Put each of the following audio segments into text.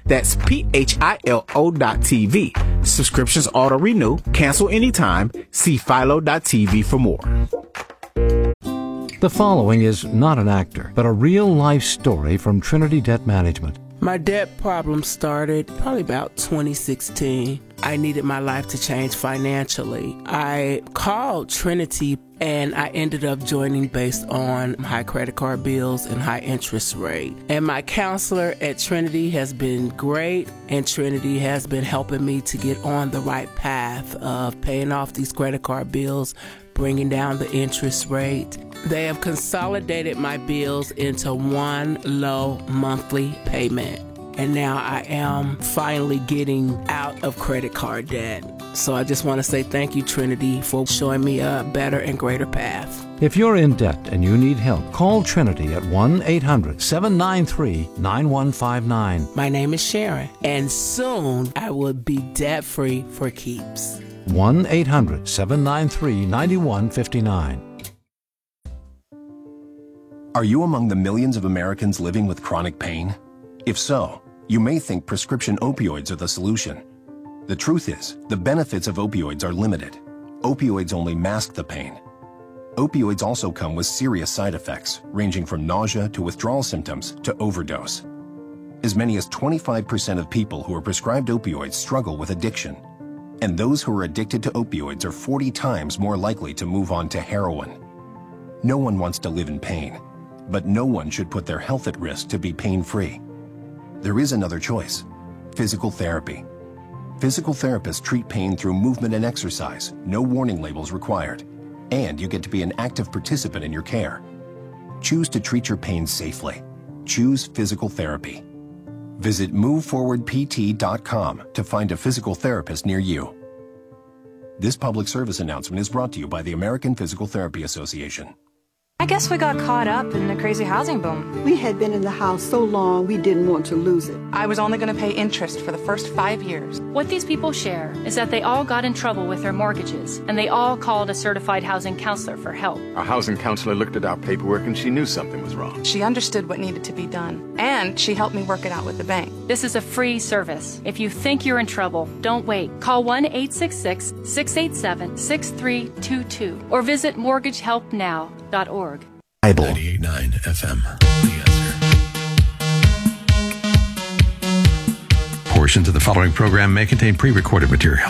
That's PHILO.TV. Subscriptions auto-renew. Cancel anytime. See Philo.tv for more. The following is not an actor, but a real-life story from Trinity Debt Management. My debt problem started probably about 2016. I needed my life to change financially. I called Trinity and I ended up joining based on high credit card bills and high interest rate. And my counselor at Trinity has been great, and Trinity has been helping me to get on the right path of paying off these credit card bills, bringing down the interest rate. They have consolidated my bills into one low monthly payment. And now I am finally getting out of credit card debt. So I just want to say thank you, Trinity, for showing me a better and greater path. If you're in debt and you need help, call Trinity at 1-800-793-9159. My name is Sharon, and soon I will be debt-free for keeps. 1-800-793-9159. Are you among the millions of Americans living with chronic pain? If so, you may think prescription opioids are the solution. The truth is, the benefits of opioids are limited. Opioids only mask the pain. Opioids also come with serious side effects, ranging from nausea to withdrawal symptoms to overdose. As many as 25% of people who are prescribed opioids struggle with addiction. And those who are addicted to opioids are 40 times more likely to move on to heroin. No one wants to live in pain, but no one should put their health at risk to be pain-free. There is another choice: physical therapy. Physical therapists treat pain through movement and exercise, no warning labels required, and you get to be an active participant in your care. Choose to treat your pain safely. Choose physical therapy. Visit moveforwardpt.com to find a physical therapist near you. This public service announcement is brought to you by the American Physical Therapy Association. I guess we got caught up in the crazy housing boom. We had been in the house so long we didn't want to lose it. I was only going to pay interest for the first 5 years. What these people share is that they all got in trouble with their mortgages, and they all called a certified housing counselor for help. Our housing counselor looked at our paperwork and she knew something was wrong. She understood what needed to be done, and she helped me work it out with the bank. This is a free service. If you think you're in trouble, don't wait. Call 1-866-687-6322 or visit mortgagehelpnow.org. 98.9 FM. The Answer. Portions of the following program may contain pre-recorded material.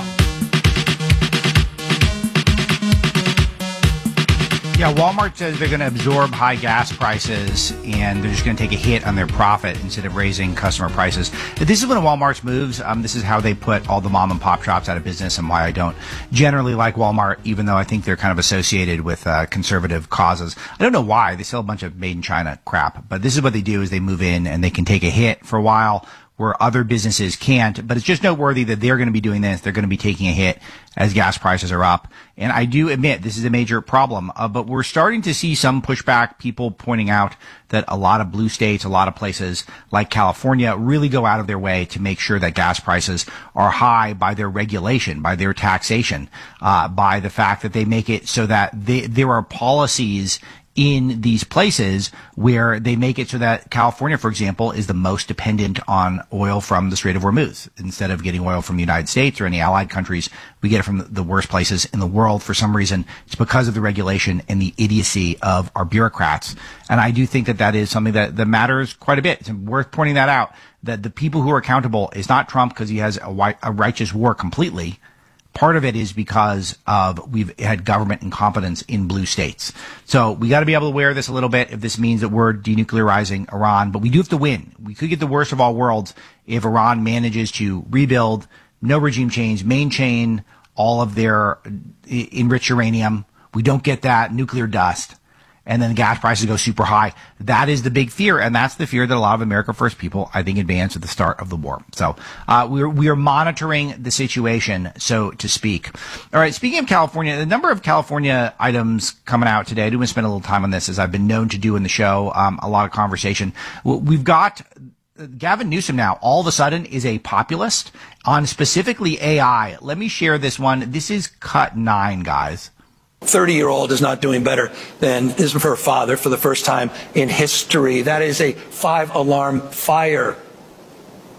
Yeah, Walmart says they're going to absorb high gas prices and they're just going to take a hit on their profit instead of raising customer prices. This is one of Walmart's moves. This is how they put all the mom and pop shops out of business, and why I don't generally like Walmart, even though I think they're kind of associated with conservative causes. I don't know why. They sell a bunch of made in China crap, but this is what they do: is they move in and they can take a hit for a while where other businesses can't. But it's just noteworthy that they're going to be doing this. They're going to be taking a hit as gas prices are up. And I do admit this is a major problem, but we're starting to see some pushback, people pointing out that a lot of blue states, a lot of places like California really go out of their way to make sure that gas prices are high by their regulation, by their taxation, by the fact that they make it so that there are policies in these places where they make it so that California, for example, is the most dependent on oil from the Strait of Hormuz. Instead of getting oil from the United States or any allied countries, we get it from the worst places in the world. For some reason, it's because of the regulation and the idiocy of our bureaucrats. And I do think that that is something that matters quite a bit. It's worth pointing that out, that the people who are accountable is not Trump because he has a righteous war completely. Part of it is because we've had government incompetence in blue states. So we got to be able to wear this a little bit if this means that we're denuclearizing Iran. But we do have to win. We could get the worst of all worlds if Iran manages to rebuild, no regime change, maintain all of their enriched uranium. We don't get that, nuclear dust, and then the gas prices go super high. That is the big fear, and that's the fear that a lot of America First people, I think, advanced at the start of the war. So we are monitoring the situation, so to speak. All right, speaking of California, the number of California items coming out today, I do want to spend a little time on this, as I've been known to do in the show, a lot of conversation. We've got Gavin Newsom now, all of a sudden, is a populist on specifically AI. Let me share this one. This is cut 9, guys. 30-year-old is not doing better than her father for the first time in history. That is a 5-alarm fire.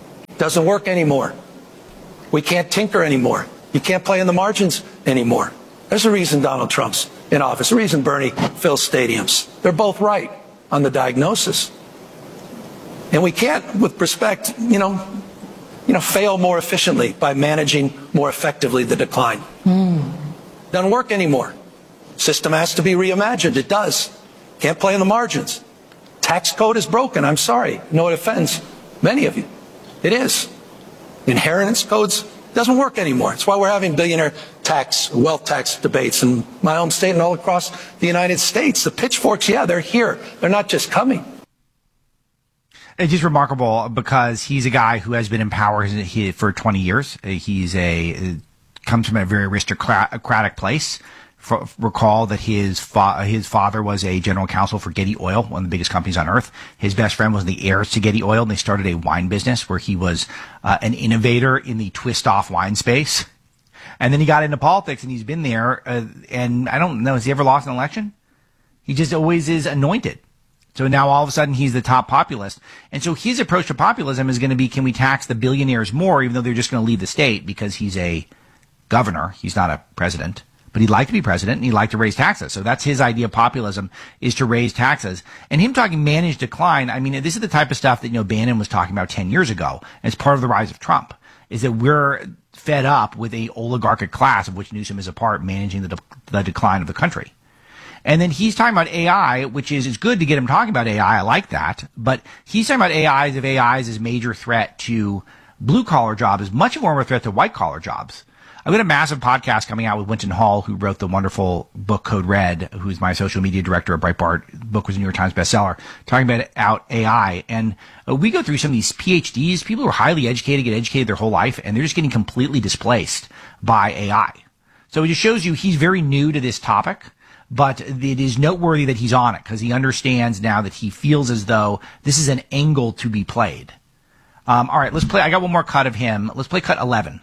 doesn't work anymore. We can't tinker anymore. You can't play in the margins anymore. There's a reason Donald Trump's in office, a reason Bernie fills stadiums. They're both right on the diagnosis. And we can't, with respect, fail more efficiently by managing more effectively the decline. Doesn't work anymore. System has to be reimagined. It does. Can't play in the margins. Tax code is broken. I'm sorry. No, it offends many of you. It is. Inheritance codes doesn't work anymore. It's why we're having billionaire tax, wealth tax debates in my home state and all across the United States. The pitchforks, they're here. They're not just coming. It's just remarkable because he's a guy who has been in power for 20 years. Comes from a very aristocratic place. Recall that his father was a general counsel for Getty Oil, one of the biggest companies on earth. His best friend was the heirs to Getty Oil, and they started a wine business where he was an innovator in the twist-off wine space. And then he got into politics, and he's been there. And I don't know, has he ever lost an election? He just always is anointed. So now all of a sudden he's the top populist. And so his approach to populism is going to be, can we tax the billionaires more, even though they're just going to leave the state because he's a governor. He's not a president. But he'd like to be president and he'd like to raise taxes. So that's his idea of populism, is to raise taxes. And him talking managed decline, I mean, this is the type of stuff that, Bannon was talking about 10 years ago. And it's part of the rise of Trump, is that we're fed up with a oligarchic class, of which Newsom is a part, managing the decline of the country. And then he's talking about AI, which is, it's good to get him talking about AI. I like that. But he's talking about AI as if AI is a major threat to blue collar jobs, is much more of a threat to white collar jobs. I've got a massive podcast coming out with Winton Hall, who wrote the wonderful book Code Red, who's my social media director at Breitbart. The book was a New York Times bestseller, talking about AI. And we go through some of these PhDs, people who are highly educated, get educated their whole life, and they're just getting completely displaced by AI. So it just shows you he's very new to this topic, but it is noteworthy that he's on it because he understands now that he feels as though this is an angle to be played. All right, let's play. I got one more cut of him. Let's play cut 11.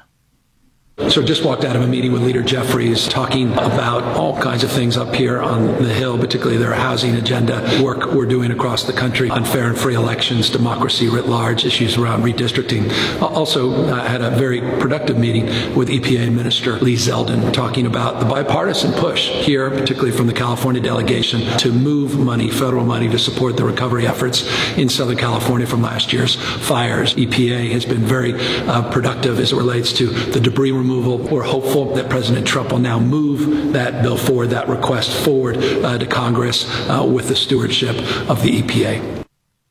So just walked out of a meeting with Leader Jeffries talking about all kinds of things up here on the Hill, particularly their housing agenda, work we're doing across the country on fair and free elections, democracy writ large, issues around redistricting. Also had a very productive meeting with EPA Minister Lee Zeldin talking about the bipartisan push here, particularly from the California delegation, to move money, federal money, to support the recovery efforts in Southern California from last year's fires. EPA has been very productive as it relates to the debris removal. We're hopeful that President Trump will now move that bill forward, that request forward to Congress with the stewardship of the EPA.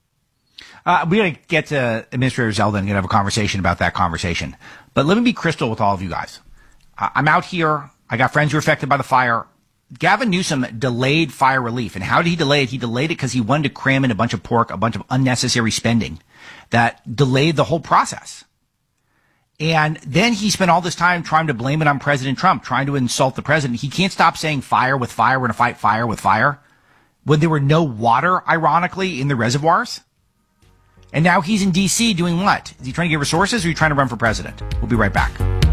We're going to get to Administrator Zeldin and have a conversation about that conversation. But let me be crystal with all of you guys. I'm out here. I got friends who are affected by the fire. Gavin Newsom delayed fire relief. And how did he delay it? He delayed it because he wanted to cram in a bunch of pork, a bunch of unnecessary spending that delayed the whole process. And then he spent all this time trying to blame it on President Trump, trying to insult the president. He can't stop saying fire with fire. We're going to fight fire with fire. When there were no water, ironically, in the reservoirs. And now he's in D.C. doing what? Is he trying to get resources or are you trying to run for president? We'll be right back.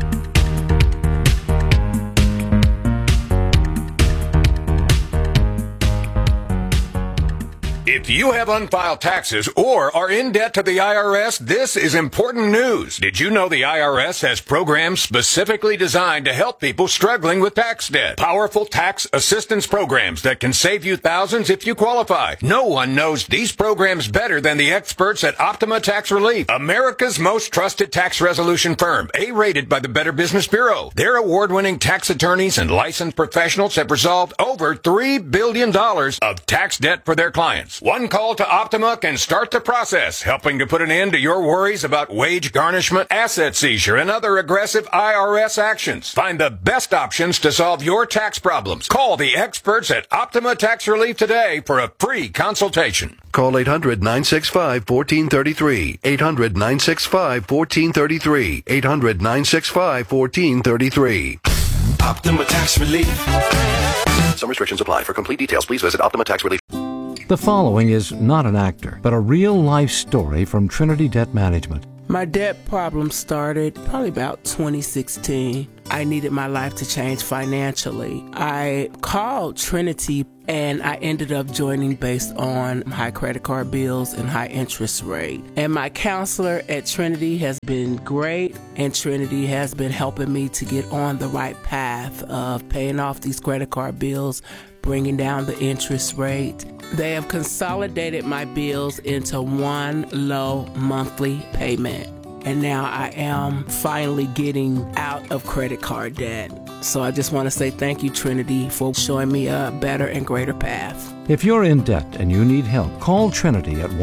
If you have unfiled taxes or are in debt to the IRS, this is important news. Did you know the IRS has programs specifically designed to help people struggling with tax debt? Powerful tax assistance programs that can save you thousands if you qualify. No one knows these programs better than the experts at Optima Tax Relief, America's most trusted tax resolution firm, A-rated by the Better Business Bureau. Their award-winning tax attorneys and licensed professionals have resolved over $3 billion of tax debt for their clients. One call to Optima can start the process, helping to put an end to your worries about wage garnishment, asset seizure, and other aggressive IRS actions. Find the best options to solve your tax problems. Call the experts at Optima Tax Relief today for a free consultation. Call 800-965-1433. 800-965-1433. 800-965-1433. Optima Tax Relief. Some restrictions apply. For complete details, please visit Optima Tax Relief. The following is not an actor, but a real-life story from Trinity Debt Management. My debt problem started probably about 2016. I needed my life to change financially. I called Trinity and I ended up joining based on high credit card bills and high interest rate. And my counselor at Trinity has been great, and Trinity has been helping me to get on the right path of paying off these credit card bills, bringing down the interest rate. They have consolidated my bills into one low monthly payment. And now I am finally getting out of credit card debt. So I just want to say thank you, Trinity, for showing me a better and greater path. If you're in debt and you need help, call Trinity at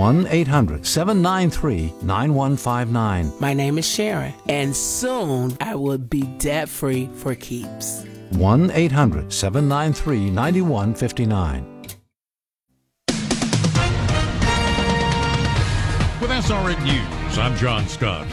1-800-793-9159. My name is Sharon, and soon I will be debt-free for keeps. 1-800-793-9159. With SRN News, I'm John Scott.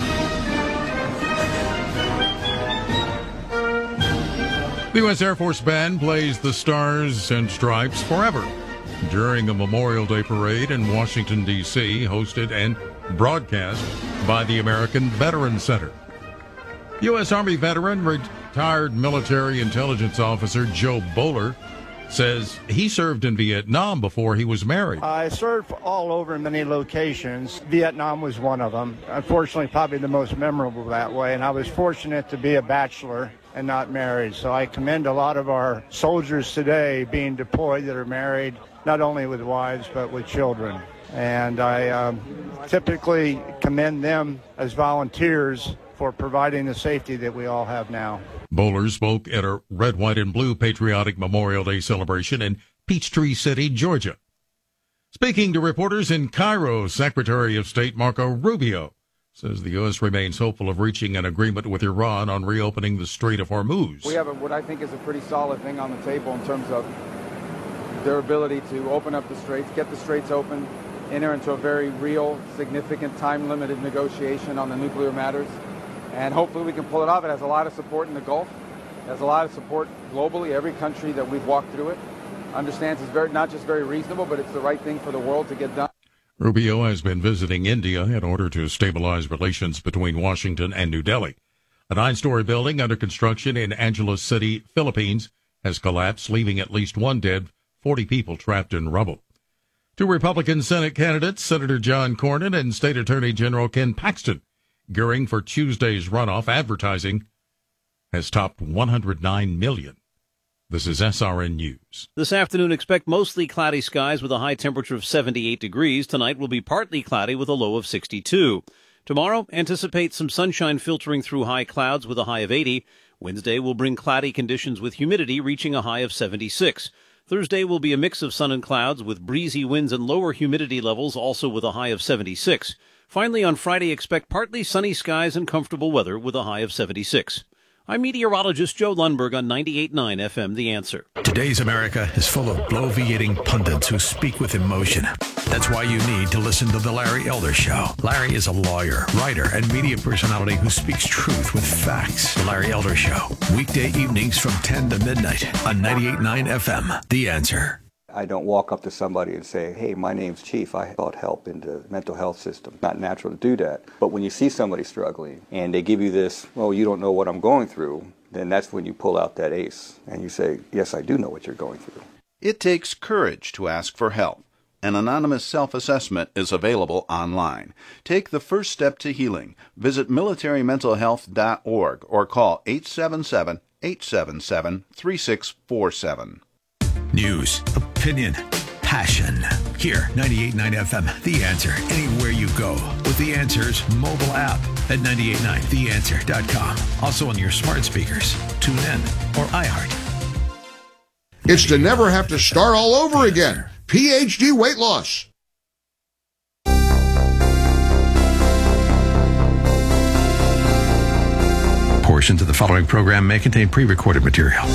The U.S. Air Force Band plays the Stars and Stripes Forever during a Memorial Day parade in Washington, D.C., hosted and broadcast by the American Veterans Center. U.S. Army veteran, retired military intelligence officer Joe Bowler says he served in Vietnam before he was married. I served all over in many locations. Vietnam was one of them. Unfortunately, probably the most memorable that way. And I was fortunate to be a bachelor and not married. So I commend a lot of our soldiers today being deployed that are married, not only with wives, but with children. And I typically commend them as volunteers for providing the safety that we all have now. Bowler spoke at a red, white, and blue patriotic Memorial Day celebration in Peachtree City, Georgia. Speaking to reporters in Cairo, Secretary of State Marco Rubio says the U.S. remains hopeful of reaching an agreement with Iran on reopening the Strait of Hormuz. We have what I think is a pretty solid thing on the table in terms of their ability to open up the straits, get the straits open, enter into a very real, significant, time-limited negotiation on the nuclear matters. And hopefully we can pull it off. It has a lot of support in the Gulf. It has a lot of support globally. Every country that we've walked through it understands it's not just very reasonable, but it's the right thing for the world to get done. Rubio has been visiting India in order to stabilize relations between Washington and New Delhi. A 9-story building under construction in Angeles City, Philippines, has collapsed, leaving at least one dead, 40 people trapped in rubble. 2 Republican Senate candidates, Senator John Cornyn and State Attorney General Ken Paxton, gearing for Tuesday's runoff. Advertising has topped $109 million. This is SRN News. This afternoon, expect mostly cloudy skies with a high temperature of 78 degrees. Tonight will be partly cloudy with a low of 62. Tomorrow, anticipate some sunshine filtering through high clouds with a high of 80. Wednesday will bring cloudy conditions with humidity reaching a high of 76. Thursday will be a mix of sun and clouds with breezy winds and lower humidity levels, also with a high of 76. Finally, on Friday, expect partly sunny skies and comfortable weather with a high of 76. I'm meteorologist Joe Lundberg on 98.9 FM, The Answer. Today's America is full of bloviating pundits who speak with emotion. That's why you need to listen to The Larry Elder Show. Larry is a lawyer, writer, and media personality who speaks truth with facts. The Larry Elder Show, weekday evenings from 10 to midnight on 98.9 FM, The Answer. I don't walk up to somebody and say, hey, my name's Chief. I sought help in the mental health system. Not natural to do that. But when you see somebody struggling and they give you this, well, you don't know what I'm going through, then that's when you pull out that ace and you say, yes, I do know what you're going through. It takes courage to ask for help. An anonymous self-assessment is available online. Take the first step to healing. Visit militarymentalhealth.org or call 877-877-3647. News, opinion, passion. Here, 98.9 FM, The Answer. Anywhere you go with The Answer's mobile app at 989theanswer.com. Also on your smart speakers, tune in, or iHeart. It's to never have to start all over again. PhD weight loss. Portions of the following program may contain pre-recorded material.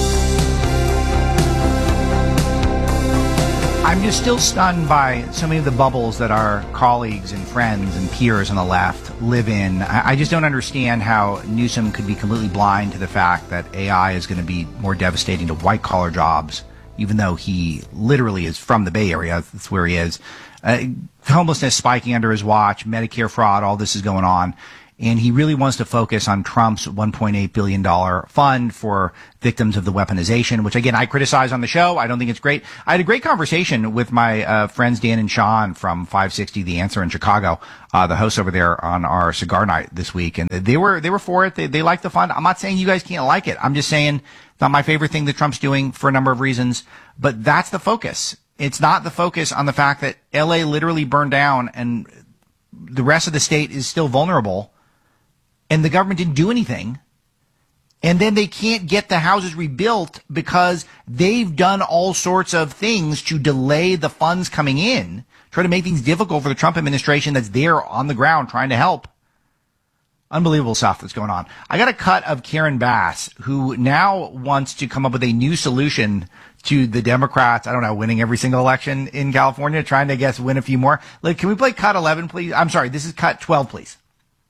I'm just still stunned by so many of the bubbles that our colleagues and friends and peers on the left live in. I just don't understand how Newsom could be completely blind to the fact that AI is going to be more devastating to white-collar jobs, even though he literally is from the Bay Area. That's where he is. Homelessness spiking under his watch, Medicare fraud, all this is going on. And he really wants to focus on Trump's $1.8 billion fund for victims of the weaponization, which, again, I criticize on the show. I don't think it's great. I had a great conversation with my friends Dan and Sean from 560 The Answer in Chicago, the hosts over there on our cigar night this week. And they were for it. They like the fund. I'm not saying you guys can't like it. I'm just saying it's not my favorite thing that Trump's doing for a number of reasons. But that's the focus. It's not the focus on the fact that L.A. literally burned down and the rest of the state is still vulnerable. And the government didn't do anything. And then they can't get the houses rebuilt because they've done all sorts of things to delay the funds coming in, try to make things difficult for the Trump administration that's there on the ground trying to help. Unbelievable stuff that's going on. I got a cut of Karen Bass, who now wants to come up with a new solution to the Democrats, I don't know, winning every single election in California, trying to, I guess, win a few more. Like, can we play cut 11, please? I'm sorry, this is cut 12, please.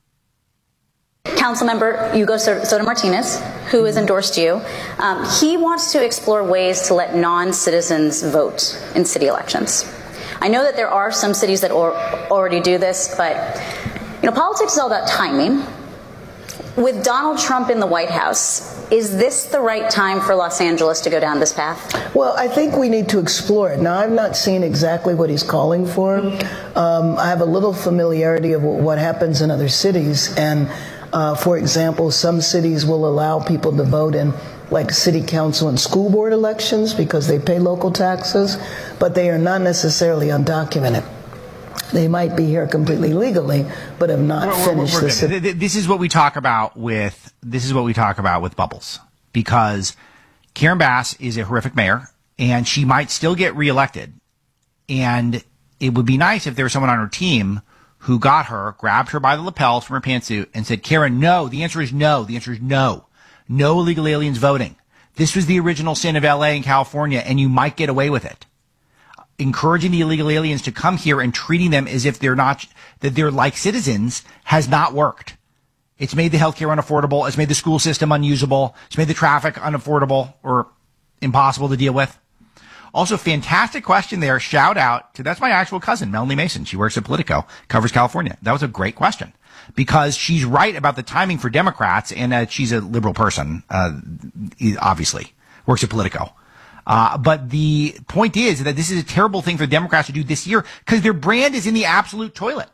Councilmember Hugo Soto Martinez, who has endorsed you, he wants to explore ways to let non-citizens vote in city elections. I know that there are some cities that already do this, but politics is all about timing. With Donald Trump in the White House, is this the right time for Los Angeles to go down this path? Well, I think we need to explore it. Now, I've not seen exactly what he's calling for. I have a little familiarity of what happens in other cities, and for example, some cities will allow people to vote in like city council and school board elections because they pay local taxes, but they are not necessarily undocumented. They might be here completely legally, but have not finished the city. This is what we talk about with Bubbles, because Karen Bass is a horrific mayor, and she might still get reelected. And it would be nice if there was someone on her team who got her, grabbed her by the lapels from her pantsuit and said, Karen, no. The answer is no. The answer is no. No illegal aliens voting. This was the original sin of LA and California, and you might get away with it. Encouraging the illegal aliens to come here and treating them as if they're not, that they're like citizens has not worked. It's made the healthcare unaffordable. It's made the school system unusable. It's made the traffic unaffordable or impossible to deal with. Also, fantastic question there. Shout out to, that's my actual cousin, Melanie Mason. She works at Politico, covers California. That was a great question because she's right about the timing for Democrats, and she's a liberal person, obviously, works at Politico. But the point is that this is a terrible thing for the Democrats to do this year because their brand is in the absolute toilet.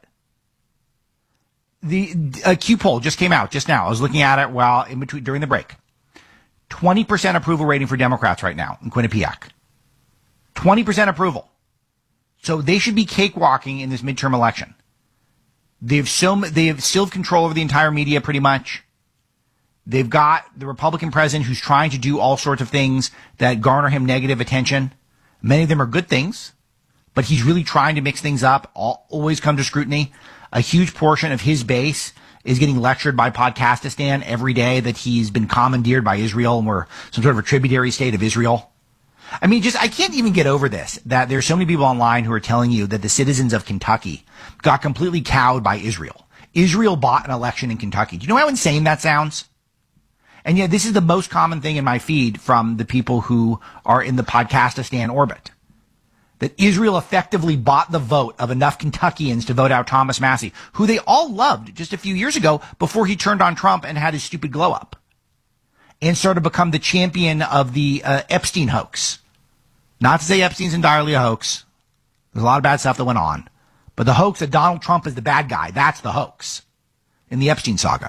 The Q poll just came out just now. I was looking at it during the break. 20% approval rating for Democrats right now in Quinnipiac. 20% approval. So they should be cakewalking in this midterm election. They have still control over the entire media pretty much. They've got the Republican president who's trying to do all sorts of things that garner him negative attention. Many of them are good things, but he's really trying to mix things up, always come to scrutiny. A huge portion of his base is getting lectured by Podcastistan every day that he's been commandeered by Israel and we're some sort of a tributary state of Israel. I mean, I can't even get over this, that there's so many people online who are telling you that the citizens of Kentucky got completely cowed by Israel. Israel bought an election in Kentucky. Do you know how insane that sounds? And yet this is the most common thing in my feed from the people who are in the Podcastistan orbit. That Israel effectively bought the vote of enough Kentuckians to vote out Thomas Massie, who they all loved just a few years ago before he turned on Trump and had his stupid glow up. And sort of become the champion of the Epstein hoax. Not to say Epstein's entirely a hoax. There's a lot of bad stuff that went on. But the hoax that Donald Trump is the bad guy, that's the hoax in the Epstein saga.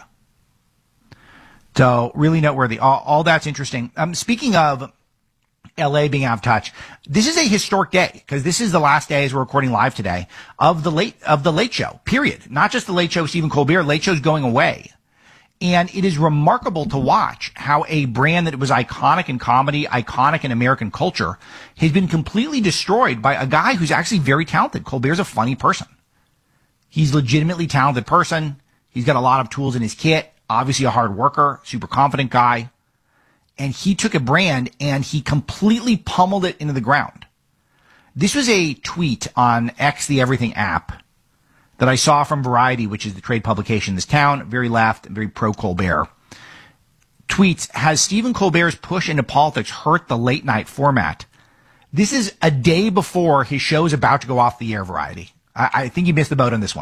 So really noteworthy. All that's interesting. Speaking of LA being out of touch, this is a historic day because this is the last day as we're recording live today of the Late Show, period. Not just the Late Show with Stephen Colbert. Late Show's going away. And it is remarkable to watch how a brand that was iconic in comedy, iconic in American culture, has been completely destroyed by a guy who's actually very talented. Colbert's a funny person. He's a legitimately talented person. He's got a lot of tools in his kit. Obviously a hard worker, super confident guy. And he took a brand and he completely pummeled it into the ground. This was a tweet on X, the Everything app, that I saw from Variety, which is the trade publication in this town, very left, very pro-Colbert. Tweets, has Stephen Colbert's push into politics hurt the late night format? This is a day before his show is about to go off the air, Variety. I think you missed the boat on this one.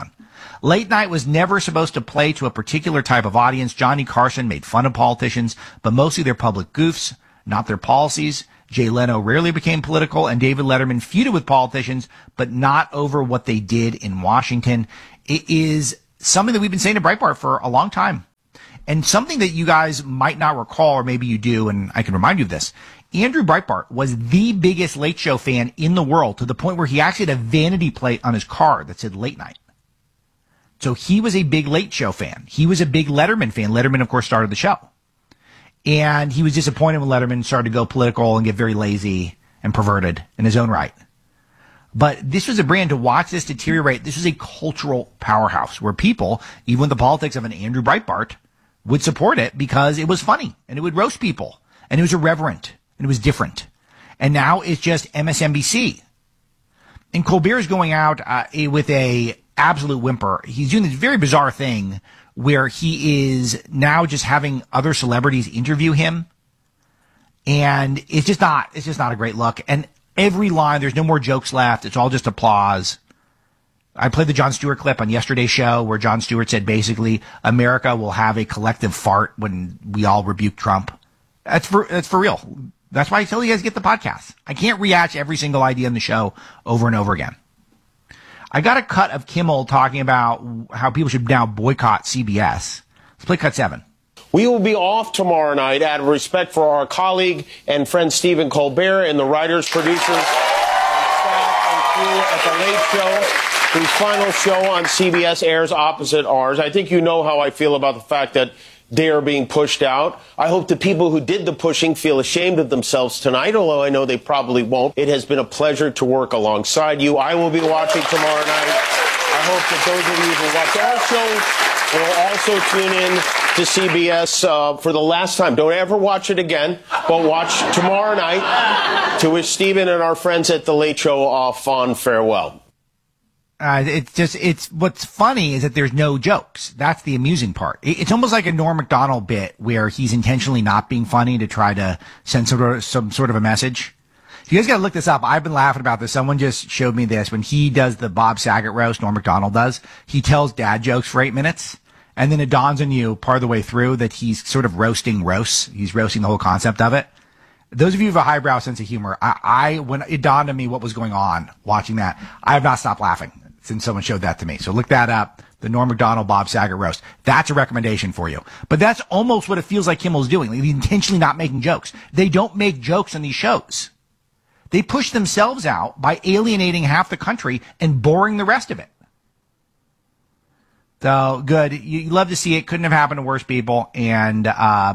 Late night was never supposed to play to a particular type of audience. Johnny Carson made fun of politicians, but mostly their public goofs, not their policies. Jay Leno rarely became political, and David Letterman feuded with politicians, but not over what they did in Washington. It is something that we've been saying to Breitbart for a long time. And something that you guys might not recall, or maybe you do, and I can remind you of this. Andrew Breitbart was the biggest Late Show fan in the world, to the point where he actually had a vanity plate on his car that said Late Night. So he was a big Late Show fan. He was a big Letterman fan. Letterman, of course, started the show. And he was disappointed when Letterman started to go political and get very lazy and perverted in his own right. But this was a brand. To watch this deteriorate. This was a cultural powerhouse where people, even with the politics of an Andrew Breitbart, would support it because it was funny and it would roast people and it was irreverent and it was different. And now it's just MSNBC. And Colbert is going out with a absolute whimper. He's doing this very bizarre thing where he is now just having other celebrities interview him. And it's just not a great look. And every line, there's no more jokes left. It's all just applause. I played the Jon Stewart clip on yesterday's show where Jon Stewart said basically America will have a collective fart when we all rebuke Trump. That's for real. That's why I tell you guys to get the podcast. I can't rehash every single idea in the show over and over again. I got a cut of Kimmel talking about how people should now boycott CBS. Let's play cut 7. We will be off tomorrow night out of respect for our colleague and friend Stephen Colbert and the writers, producers, and staff and crew at The Late Show, whose final show on CBS airs opposite ours. I think you know how I feel about the fact that they are being pushed out. I hope the people who did the pushing feel ashamed of themselves tonight, although I know they probably won't. It has been a pleasure to work alongside you. I will be watching tomorrow night. I hope that those of you who watch our show will also tune in to CBS for the last time. Don't ever watch it again, but watch tomorrow night to wish Stephen and our friends at The Late Show a fond farewell. It's what's funny is that there's no jokes. That's the amusing part. It's almost like a Norm Macdonald bit where he's intentionally not being funny to try to send some sort of a message. You guys got to look this up. I've been laughing about this. Someone just showed me this. When he does the Bob Saget roast, Norm Macdonald does, he tells dad jokes for 8 minutes. And then it dawns on you part of the way through that he's sort of roasting roasts. He's roasting the whole concept of it. Those of you who have a highbrow sense of humor, when it dawned on me what was going on watching that, I have not stopped laughing since someone showed that to me. So look that up. The Norm Macdonald, Bob Saget roast. That's a recommendation for you. But that's almost what it feels like Kimmel's doing. Like, he's intentionally not making jokes. They don't make jokes on these shows. They push themselves out by alienating half the country and boring the rest of it. So good. You love to see it. Couldn't have happened to worse people. And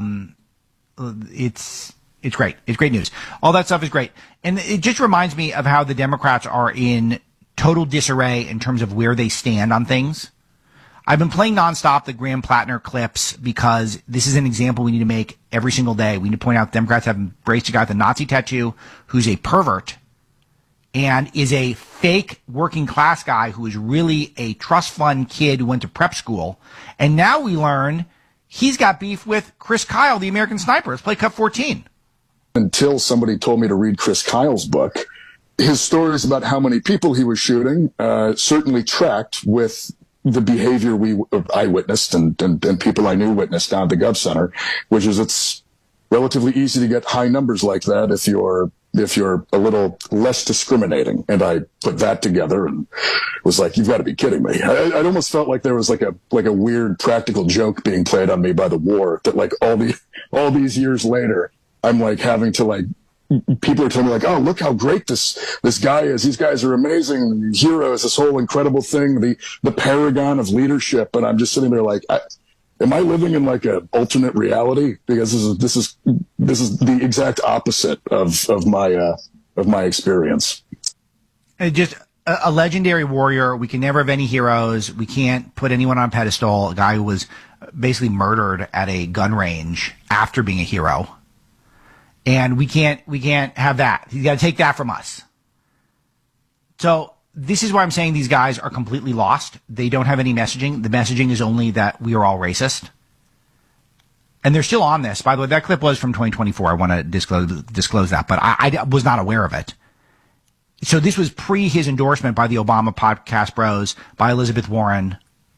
it's great. It's great news. All that stuff is great. And it just reminds me of how the Democrats are in total disarray in terms of where they stand on things. I've been playing nonstop the Graham Plattner clips because this is an example we need to make every single day. We need to point out Democrats have embraced a guy with a Nazi tattoo who's a pervert and is a fake working class guy who is really a trust fund kid who went to prep school. And now we learn he's got beef with Chris Kyle, the American Sniper. Let's play cut 14. Until somebody told me to read Chris Kyle's book, his stories about how many people he was shooting certainly tracked with the behavior I witnessed and people I knew witnessed down at the Gov Center, which is it's relatively easy to get high numbers like that if you're a little less discriminating. And I put that together and was like, you've got to be kidding me. I almost felt like there was like a weird practical joke being played on me by the war, that like all these years later, I'm like having to like, people are telling me like, oh, look how great this guy is. These guys are amazing heroes, this whole incredible thing, the paragon of leadership. And I'm just sitting there like, am I living in like a alternate reality? Because this is the exact opposite of my experience. Just a legendary warrior. We can never have any heroes. We can't put anyone on a pedestal. A guy who was basically murdered at a gun range after being a hero. And we can't have that. You got to take that from us. So this is why I'm saying these guys are completely lost. They don't have any messaging. The messaging is only that we are all racist. And they're still on this. By the way, that clip was from 2024. I want to disclose that, but I was not aware of it. So this was pre his endorsement by the Obama podcast bros, by Elizabeth Warren,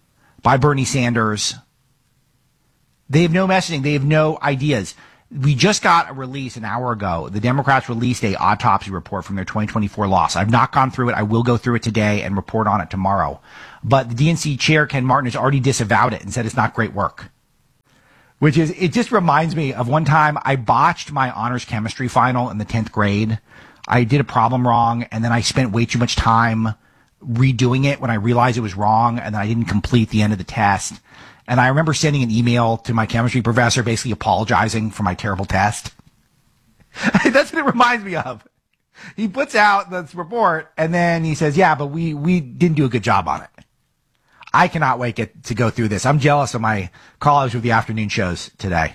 by Bernie Sanders. They have no messaging. They have no ideas. We just got a release an hour ago. The Democrats released a autopsy report from their 2024 loss. I've not gone through it. I will go through it today and report on it tomorrow. But the DNC chair, Ken Martin, has already disavowed it and said it's not great work. It just reminds me of one time I botched my honors chemistry final in the 10th grade. I did a problem wrong, and then I spent way too much time redoing it when I realized it was wrong, and then I didn't complete the end of the test. And I remember sending an email to my chemistry professor basically apologizing for my terrible test. That's what it reminds me of. He puts out this report, and then he says, yeah, but we didn't do a good job on it. I cannot wait to go through this. I'm jealous of my colleagues with the afternoon shows today.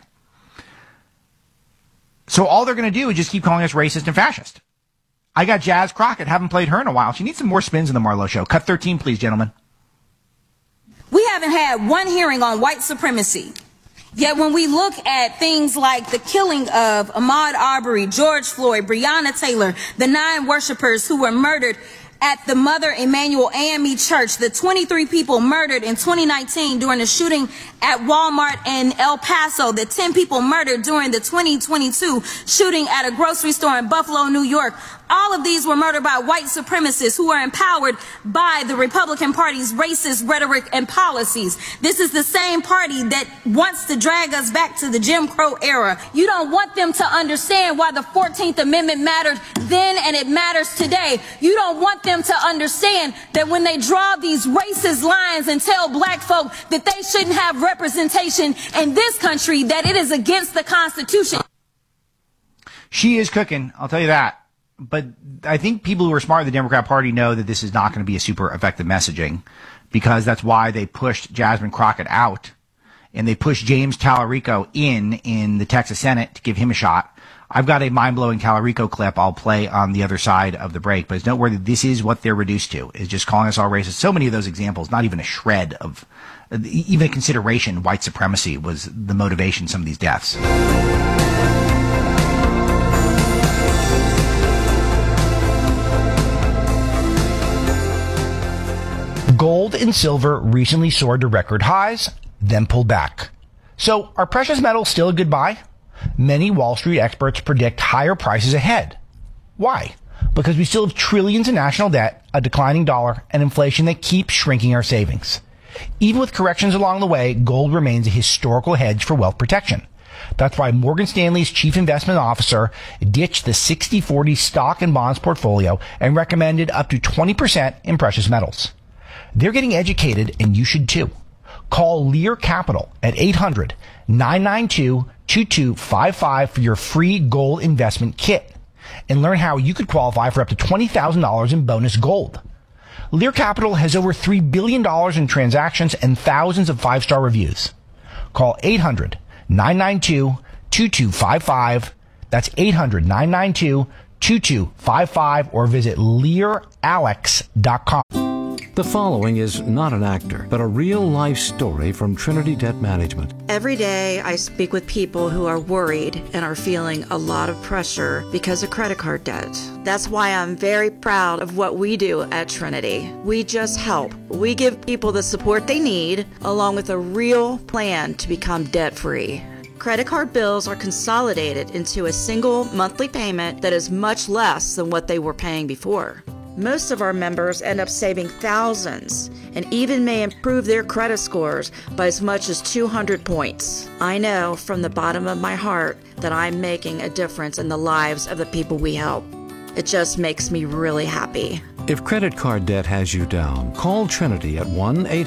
So all they're going to do is just keep calling us racist and fascist. I got Jazz Crockett. Haven't played her in a while. She needs some more spins in the Marlowe Show. Cut 13, please, gentlemen. We haven't had one hearing on white supremacy. Yet when we look at things like the killing of Ahmaud Arbery, George Floyd, Breonna Taylor, the 9 worshipers who were murdered at the Mother Emanuel AME Church, the 23 people murdered in 2019 during the shooting at Walmart in El Paso, the 10 people murdered during the 2022 shooting at a grocery store in Buffalo, New York. All of these were murdered by white supremacists who are empowered by the Republican Party's racist rhetoric and policies. This is the same party that wants to drag us back to the Jim Crow era. You don't want them to understand why the 14th Amendment mattered then and it matters today. You don't want them to understand that when they draw these racist lines and tell black folk that they shouldn't have representation in this country, that it is against the Constitution. She is cooking, I'll tell you that. But I think people who are smart in the Democrat Party know that this is not going to be a super effective messaging, because that's why they pushed Jasmine Crockett out and they pushed James Tallarico in the Texas Senate to give him a shot. I've got a mind-blowing Tallarico clip I'll play on the other side of the break, but it's noteworthy this is what they're reduced to, is just calling us all racist. So many of those examples, not even a shred of, even a consideration, white supremacy was the motivation in some of these deaths. Gold and silver recently soared to record highs, then pulled back. So are precious metals still a good buy? Many Wall Street experts predict higher prices ahead. Why? Because we still have trillions in national debt, a declining dollar, and inflation that keeps shrinking our savings. Even with corrections along the way, gold remains a historical hedge for wealth protection. That's why Morgan Stanley's chief investment officer ditched the 60-40 stock and bonds portfolio and recommended up to 20% in precious metals. They're getting educated, and you should too. Call Lear Capital at 800-992-2255 for your free gold investment kit and learn how you could qualify for up to $20,000 in bonus gold. Lear Capital has over $3 billion in transactions and thousands of 5-star reviews. Call 800-992-2255. That's 800-992-2255 or visit LearAlex.com. The following is not an actor, but a real-life story from Trinity Debt Management. Every day I speak with people who are worried and are feeling a lot of pressure because of credit card debt. That's why I'm very proud of what we do at Trinity. We just help. We give people the support they need, along with a real plan to become debt-free. Credit card bills are consolidated into a single monthly payment that is much less than what they were paying before. Most of our members end up saving thousands and even may improve their credit scores by as much as 200 points. I know from the bottom of my heart that I'm making a difference in the lives of the people we help. It just makes me really happy. If credit card debt has you down, call Trinity at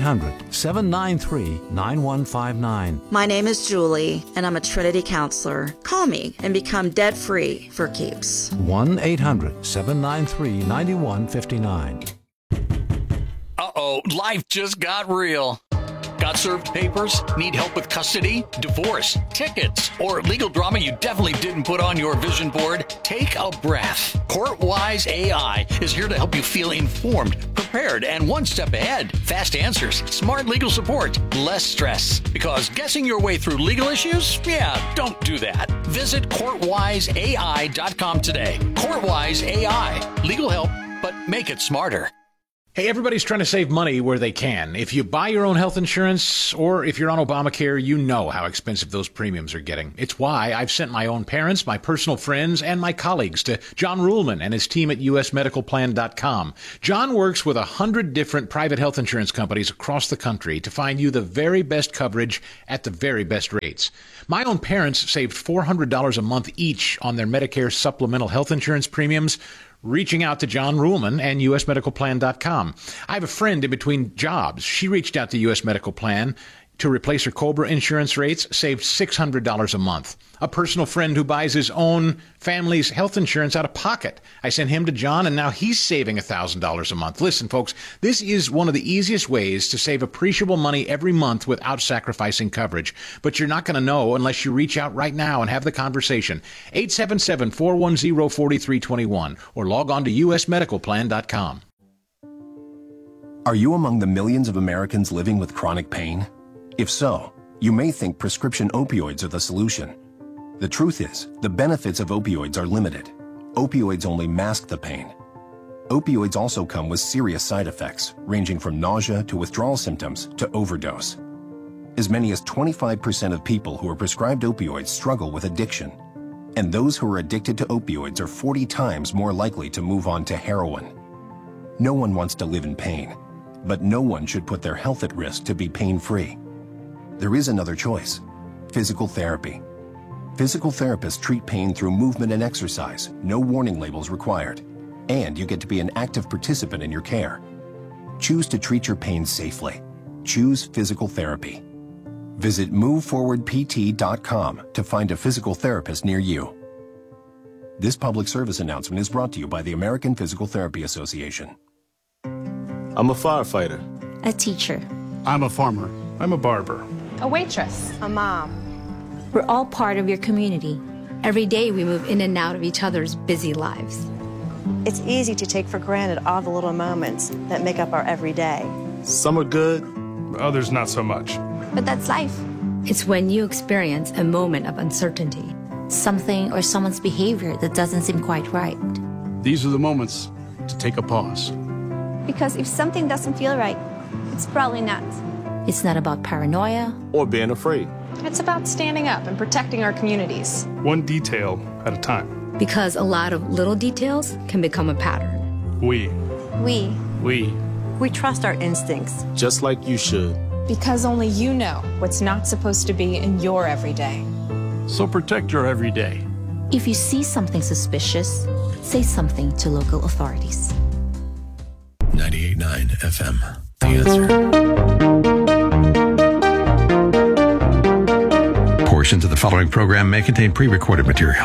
1-800-793-9159. My name is Julie, and I'm a Trinity counselor. Call me and become debt-free for keeps. 1-800-793-9159. Uh-oh, life just got real. Got served papers? Need help with custody, divorce, tickets, or legal drama you definitely didn't put on your vision board? Take a breath. CourtWise AI is here to help you feel informed, prepared, and one step ahead. Fast answers, smart legal support, less stress. Because guessing your way through legal issues? Yeah, don't do that. Visit CourtWiseAI.com today. CourtWise AI. Legal help, but make it smarter. Hey, everybody's trying to save money where they can. If you buy your own health insurance or if you're on Obamacare, you know how expensive those premiums are getting. It's why I've sent my own parents, my personal friends, and my colleagues to John Ruhlman and his team at usmedicalplan.com. John works with 100 different private health insurance companies across the country to find you the very best coverage at the very best rates. My own parents saved $400 a month each on their Medicare supplemental health insurance premiums, reaching out to John Ruhlman and usmedicalplan.com. I have a friend in between jobs. She reached out to US Medical Plan to replace her COBRA insurance rates, saved $600 a month. A personal friend who buys his own family's health insurance out of pocket. I sent him to John, and now he's saving $1,000 a month. Listen, folks, this is one of the easiest ways to save appreciable money every month without sacrificing coverage. But you're not going to know unless you reach out right now and have the conversation. 877-410-4321 or log on to usmedicalplan.com. Are you among the millions of Americans living with chronic pain? If so, you may think prescription opioids are the solution. The truth is, the benefits of opioids are limited. Opioids only mask the pain. Opioids also come with serious side effects, ranging from nausea to withdrawal symptoms to overdose. As many as 25% of people who are prescribed opioids struggle with addiction. And those who are addicted to opioids are 40 times more likely to move on to heroin. No one wants to live in pain, but no one should put their health at risk to be pain-free. There is another choice: physical therapy. Physical therapists treat pain through movement and exercise, no warning labels required, and you get to be an active participant in your care. Choose to treat your pain safely. Choose physical therapy. Visit moveforwardpt.com to find a physical therapist near you. This public service announcement is brought to you by the American Physical Therapy Association. I'm a firefighter. A teacher. I'm a farmer. I'm a barber. A waitress. A mom. We're all part of your community. Every day we move in and out of each other's busy lives. It's easy to take for granted all the little moments that make up our everyday. Some are good, others not so much. But that's life. It's when you experience a moment of uncertainty. Something or someone's behavior that doesn't seem quite right. These are the moments to take a pause. Because if something doesn't feel right, it's probably not. It's not about paranoia or being afraid. It's about standing up and protecting our communities. One detail at a time. Because a lot of little details can become a pattern. We trust our instincts. Just like you should. Because only you know what's not supposed to be in your everyday. So protect your everyday. If you see something suspicious, say something to local authorities. 98.9 FM. The Answer. Portions of the following program may contain pre-recorded material.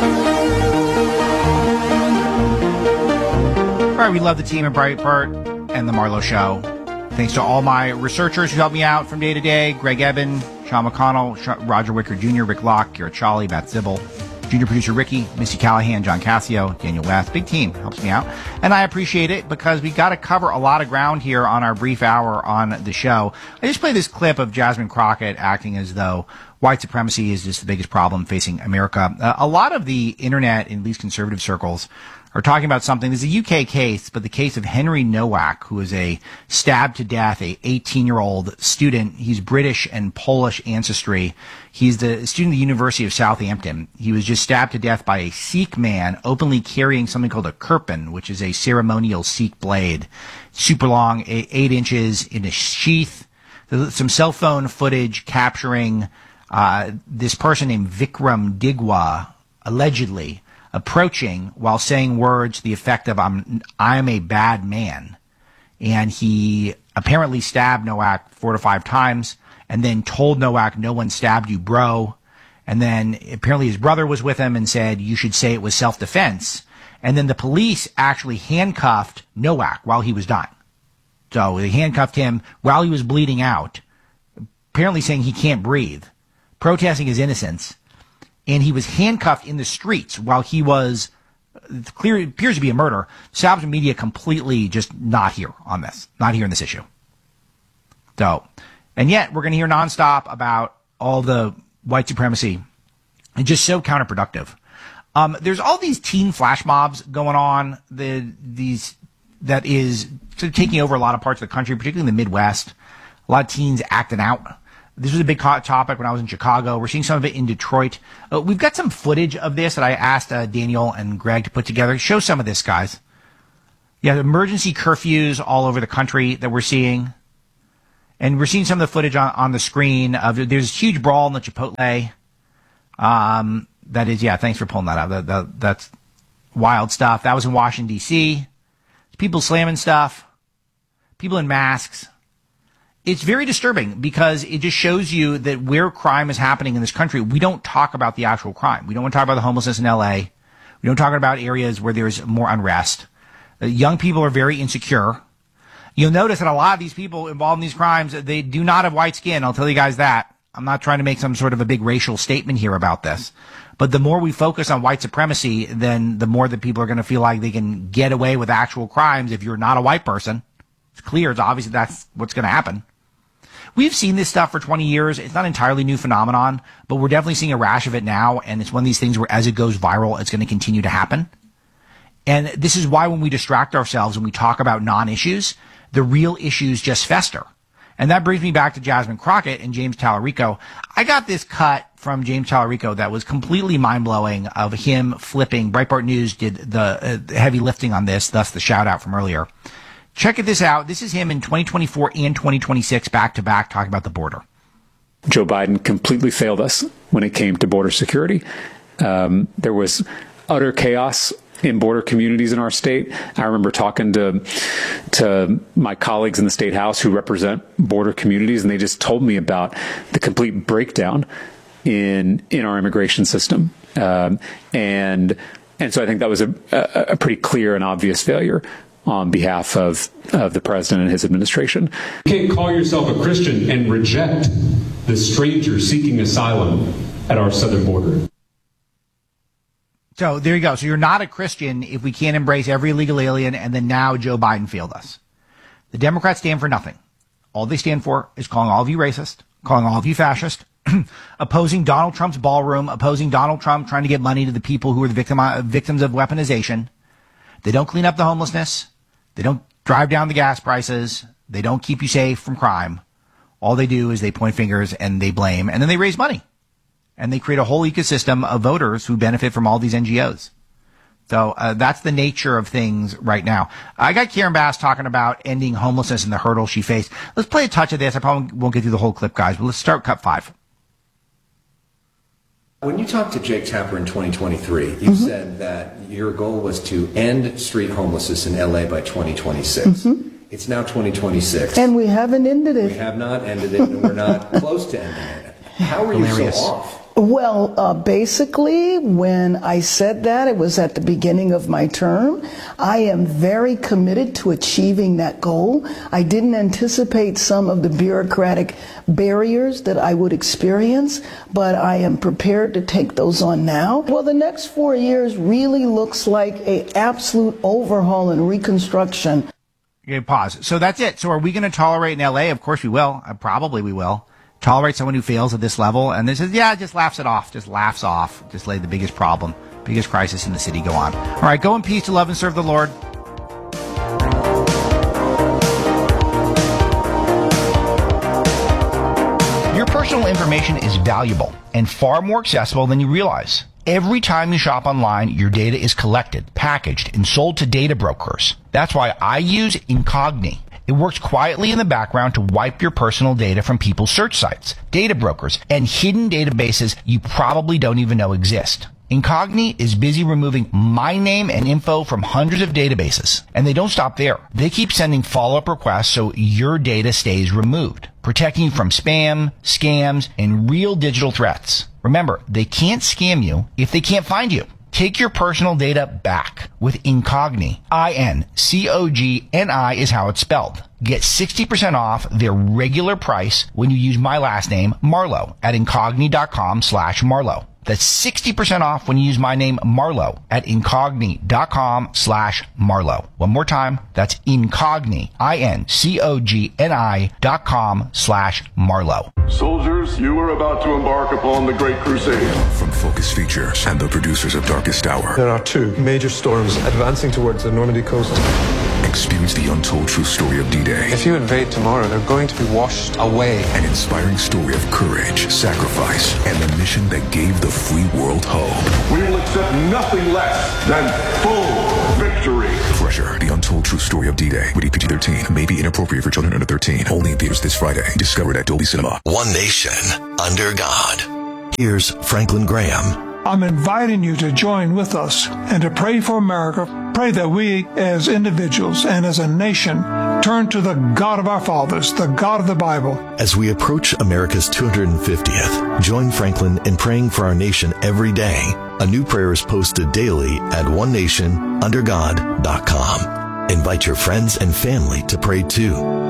All right, we love the team at Breitbart and the Marlowe Show. Thanks to all my researchers who help me out from day to day: Greg Eben, Sean McConnell, Roger Wicker Jr., Rick Locke, Garrett Chawley, Matt Zibble, junior producer Ricky, Missy Callahan, John Cassio, Daniel West. Big team helps me out. And I appreciate it because we got to cover a lot of ground here on our brief hour on the show. I just played this clip of Jasmine Crockett acting as though white supremacy is just the biggest problem facing America. A lot of the internet, in these conservative circles, are talking about something. There's a UK case, but the case of Henry Nowak, who is a stabbed to death, a 18-year-old student. He's British and Polish ancestry. He's the student at the University of Southampton. He was just stabbed to death by a Sikh man openly carrying something called a kirpan, which is a ceremonial Sikh blade. Super long, 8 inches in a sheath. There's some cell phone footage capturing this person named Vikram Digwa, allegedly approaching while saying words to the effect of I'm a bad man. And he apparently stabbed Nowak 4 to 5 times and then told Nowak, no one stabbed you, bro. And then apparently his brother was with him and said, you should say it was self-defense. And then the police actually handcuffed Nowak while he was dying. So they handcuffed him while he was bleeding out, apparently saying he can't breathe, protesting his innocence. And he was handcuffed in the streets while he was clear. It appears to be a murder. Salvation media completely just not here on this, not here in this issue. So, and yet we're going to hear nonstop about all the white supremacy. It's just so counterproductive. There's all these teen flash mobs going on. The that is sort of taking over a lot of parts of the country, particularly in the Midwest. A lot of teens acting out. This was a big topic when I was in Chicago. We're seeing some of it in Detroit. We've got some footage of this that I asked Daniel and Greg to put together. Show some of this, guys. Yeah, emergency curfews all over the country that we're seeing. And we're seeing some of the footage on the screen. There's a huge brawl in the Chipotle. That is, yeah, thanks for pulling that out. That's wild stuff. That was in Washington, D.C. People slamming stuff. People in masks. It's very disturbing because it just shows you that where crime is happening in this country, we don't talk about the actual crime. We don't want to talk about the homelessness in L.A. We don't talk about areas where there's more unrest. Young people are very insecure. You'll notice that a lot of these people involved in these crimes, they do not have white skin. I'll tell you guys that. I'm not trying to make some sort of a big racial statement here about this. But the more we focus on white supremacy, then the more that people are going to feel like they can get away with actual crimes if you're not a white person. It's clear. It's obvious that's what's going to happen. We've seen this stuff for 20 years. It's not an entirely new phenomenon, but we're definitely seeing a rash of it now. And it's one of these things where as it goes viral, it's going to continue to happen. And this is why when we distract ourselves and we talk about non-issues, the real issues just fester. And that brings me back to Jasmine Crockett and James Tallarico. I got this cut from James Tallarico that was completely mind-blowing of him flipping. Breitbart News did the heavy lifting on this, thus the shout-out from earlier. Check this out. This is him in 2024 and 2026 back-to-back talking about the border. Joe Biden completely failed us when it came to border security. There was utter chaos in border communities in our state. I remember talking to my colleagues in the state house who represent border communities, and they just told me about the complete breakdown in our immigration system. And so I think that was a pretty clear and obvious failure on behalf of the president and his administration. You can't call yourself a Christian and reject the stranger seeking asylum at our southern border. So there you go. So you're not a Christian if we can't embrace every illegal alien, and then now Joe Biden failed us. The Democrats stand for nothing. All they stand for is calling all of you racist, calling all of you fascist, opposing Donald Trump's ballroom, opposing Donald Trump trying to get money to the people who are the victims of weaponization. They don't clean up the homelessness. They don't drive down the gas prices. They don't keep you safe from crime. All they do is they point fingers and they blame, and then they raise money. And they create a whole ecosystem of voters who benefit from all these NGOs. So that's the nature of things right now. I got Karen Bass talking about ending homelessness and the hurdles she faced. Let's play a touch of this. I probably won't get through the whole clip, guys, but let's start cut 5. When you talked to Jake Tapper in 2023, you said that your goal was to end street homelessness in LA by 2026. It's now 2026. And we haven't ended it. We have not ended it, and we're not close to ending it. How are you so off? Well, basically, when I said that, it was at the beginning of my term. I am very committed to achieving that goal. I didn't anticipate some of the bureaucratic barriers that I would experience, but I am prepared to take those on now. Well, the next 4 years really looks like an absolute overhaul and reconstruction. Okay, pause. So that's it. So are we going to tolerate in L.A.? Of course we will. Probably we will. Tolerate someone who fails at this level, and this is, just laughs it off, just laughs off, just lay the biggest problem, biggest crisis in the city go on. All right, go in peace to love and serve the Lord. Your personal information is valuable and far more accessible than you realize. Every time you shop online, your data is collected, packaged, and sold to data brokers. That's why I use Incogni. It works quietly in the background to wipe your personal data from people's search sites, data brokers, and hidden databases you probably don't even know exist. Incogni is busy removing my name and info from hundreds of databases. And they don't stop there. They keep sending follow-up requests so your data stays removed, protecting you from spam, scams, and real digital threats. Remember, they can't scam you if they can't find you. Take your personal data back with Incogni. Incogni is how it's spelled. Get 60% off their regular price when you use my last name, Marlowe, at Incogni.com/Marlowe. That's 60% off when you use my name, Marlowe, at Incogni.com/Marlowe. One more time, that's Incogni, Incogni.com/Marlowe. Soldiers, you are about to embark upon the Great Crusade. From Focus Features and the producers of Darkest Hour. There are 2 major storms advancing towards the Normandy coast. Experience the untold true story of D-Day. If you invade tomorrow, they're going to be washed away. An inspiring story of courage, sacrifice, and the mission that gave the free world hope. We will accept nothing less than full victory. Crusher, the untold true story of D-Day. Rated PG-13. May be inappropriate for children under 13. Only in theaters this Friday. Discovered at Dolby Cinema. One nation, under God. Here's Franklin Graham. I'm inviting you to join with us and to pray for America. Pray that we as individuals and as a nation turn to the God of our fathers, the God of the Bible. As we approach America's 250th, join Franklin in praying for our nation every day. A new prayer is posted daily at onenationundergod.com. Invite your friends and family to pray too.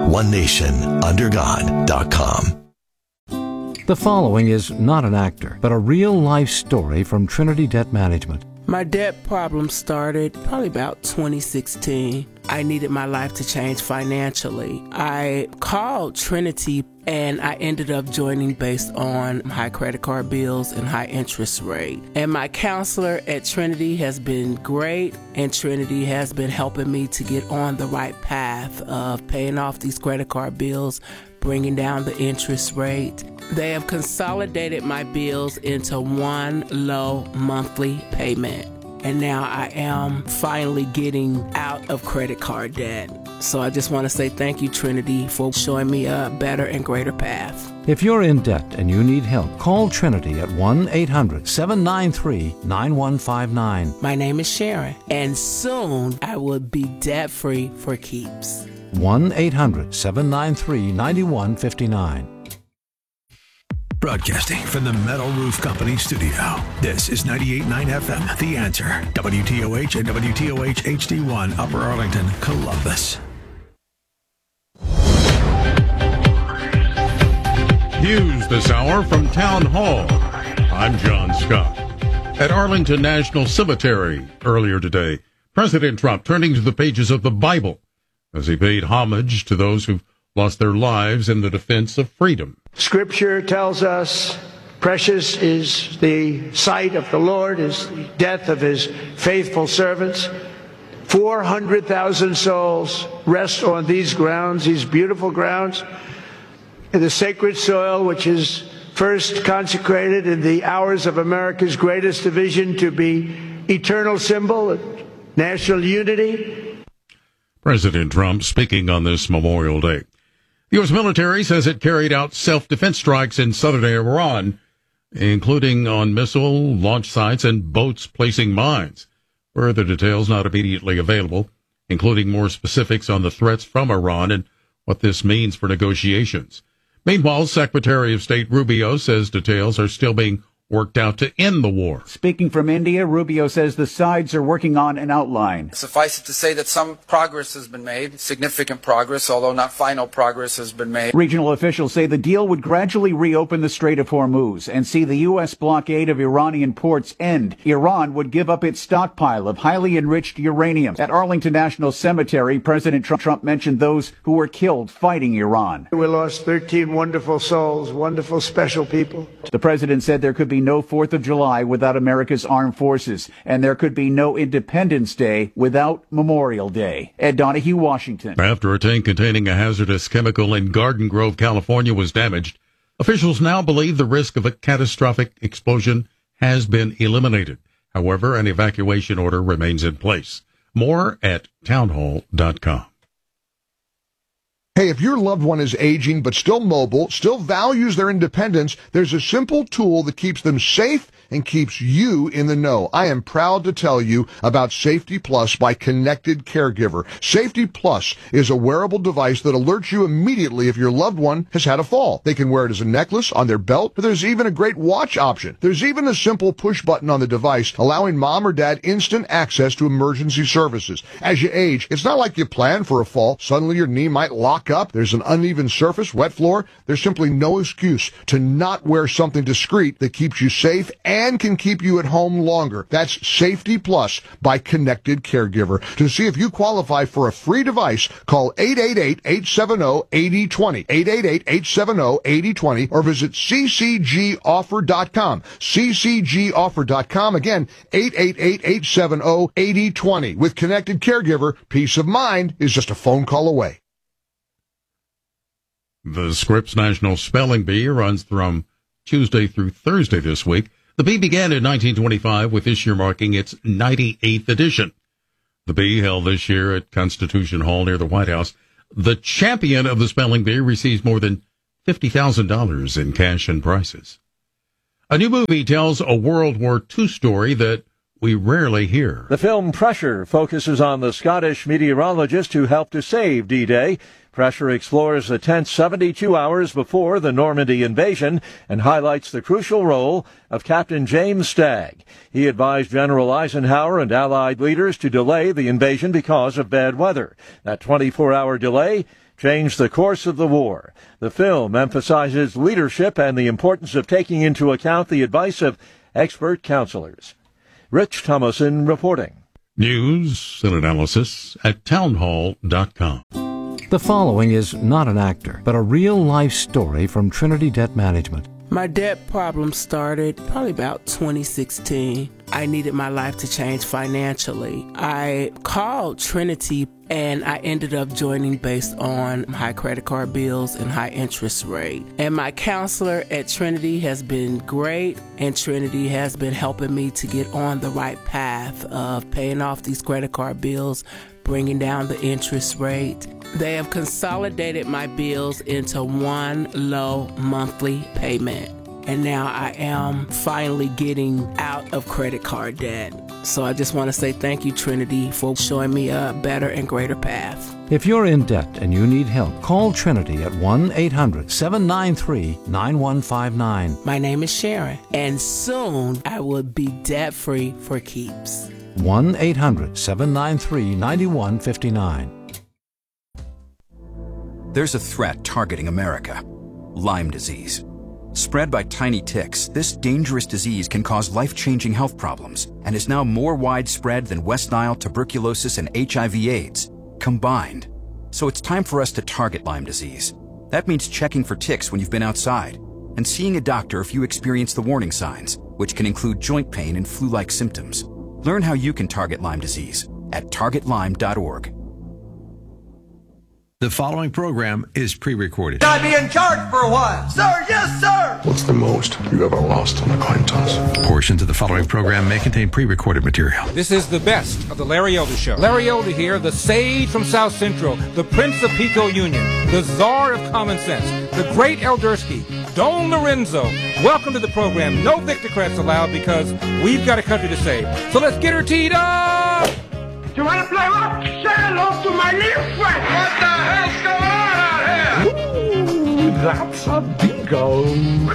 onenationundergod.com. The following is not an actor, but a real-life story from Trinity Debt Management. My debt problem started probably about 2016. I needed my life to change financially. I called Trinity and I ended up joining based on high credit card bills and high interest rate. And my counselor at Trinity has been great, and Trinity has been helping me to get on the right path of paying off these credit card bills, bringing down the interest rate. They have consolidated my bills into one low monthly payment. And now I am finally getting out of credit card debt. So I just want to say thank you, Trinity, for showing me a better and greater path. If you're in debt and you need help, call Trinity at 1-800-793-9159. My name is Sharon, and soon I will be debt-free for keeps. 1-800-793-9159. Broadcasting from the Metal Roof Company studio. This is 98.9 FM, The Answer. WTOH and WTOH HD1, Upper Arlington, Columbus. News this hour from Town Hall. I'm John Scott. At Arlington National Cemetery earlier today, President Trump turning to the pages of the Bible as he paid homage to those who've lost their lives in the defense of freedom. Scripture tells us precious is the sight of the Lord, is the death of his faithful servants. 400,000 souls rest on these grounds, these beautiful grounds, in the sacred soil which is first consecrated in the hours of America's greatest division to be eternal symbol of national unity. President Trump speaking on this Memorial Day. The U.S. military says it carried out self-defense strikes in southern Iran, including on missile launch sites and boats placing mines. Further details not immediately available, including more specifics on the threats from Iran and what this means for negotiations. Meanwhile, Secretary of State Rubio says details are still being worked out to end the war. Speaking from India, Rubio says the sides are working on an outline. Suffice it to say that some progress has been made, significant progress, although not final progress has been made. Regional officials say the deal would gradually reopen the Strait of Hormuz and see the U.S. blockade of Iranian ports end. Iran would give up its stockpile of highly enriched uranium. At Arlington National Cemetery, President Trump mentioned those who were killed fighting Iran. We lost 13 wonderful souls, wonderful, special people. The president said there could be no 4th of July without America's armed forces, and there could be no Independence Day without Memorial Day. Ed Donahue, Washington. After a tank containing a hazardous chemical in Garden Grove, California was damaged, officials now believe the risk of a catastrophic explosion has been eliminated. However, an evacuation order remains in place. More at townhall.com. Hey, if your loved one is aging but still mobile, still values their independence, there's a simple tool that keeps them safe and keeps you in the know. I am proud to tell you about Safety Plus by Connected Caregiver. Safety Plus is a wearable device that alerts you immediately if your loved one has had a fall. They can wear it as a necklace, on their belt, but there's even a great watch option. There's even a simple push button on the device allowing mom or dad instant access to emergency services. As you age, it's not like you plan for a fall. Suddenly your knee might lock up. There's an uneven surface, wet floor. There's simply no excuse to not wear something discreet that keeps you safe and and can keep you at home longer. That's Safety Plus by Connected Caregiver. To see if you qualify for a free device, call 888-870-8020, 888-870-8020, or visit ccgoffer.com, ccgoffer.com. Again, 888-870-8020. With Connected Caregiver, peace of mind is just a phone call away. The Scripps National Spelling Bee runs from Tuesday through Thursday this week. The bee began in 1925, with this year marking its 98th edition. The bee held this year at Constitution Hall near the White House. The champion of the spelling bee receives more than $50,000 in cash and prizes. A new movie tells a World War II story that we rarely hear. The film Pressure focuses on the Scottish meteorologist who helped to save D-Day. Pressure explores the tense 72 hours before the Normandy invasion and highlights the crucial role of Captain James Stagg. He advised General Eisenhower and Allied leaders to delay the invasion because of bad weather. That 24-hour delay changed the course of the war. The film emphasizes leadership and the importance of taking into account the advice of expert counselors. Rich Thomason reporting. News and analysis at townhall.com. The following is not an actor, but a real-life story from Trinity Debt Management. My debt problem started probably about 2016. I needed my life to change financially. I called Trinity and I ended up joining based on high credit card bills and high interest rate. And my counselor at Trinity has been great, and Trinity has been helping me to get on the right path of paying off these credit card bills, bringing down the interest rate. They have consolidated my bills into one low monthly payment. And now I am finally getting out of credit card debt. So I just want to say thank you, Trinity, for showing me a better and greater path. If you're in debt and you need help, call Trinity at 1-800-793-9159. My name is Sharon, and soon I will be debt-free for keeps. 1-800-793-9159. There's a threat targeting America: Lyme disease. Spread by tiny ticks, this dangerous disease can cause life-changing health problems and is now more widespread than West Nile, tuberculosis, and HIV/AIDS combined. So it's time for us to target Lyme disease. That means checking for ticks when you've been outside and seeing a doctor if you experience the warning signs, which can include joint pain and flu-like symptoms. Learn how you can target Lyme disease at targetlyme.org. The following program is pre-recorded. I'd be in charge for a while. Sir, yes, sir. What's the most you ever lost on a coin toss? Portions of the following program may contain pre-recorded material. This is the best of the Larry Elder Show. Larry Elder here, the sage from South Central, the Prince of Pico Union, the czar of common sense, the great Eldersky, Don Lorenzo. Welcome to the program. No Victocrats allowed because we've got a country to save. So let's get her teed up. You want to play what? Say hello to my little friend. What the hell's going on out here? Ooh, that's a bingo.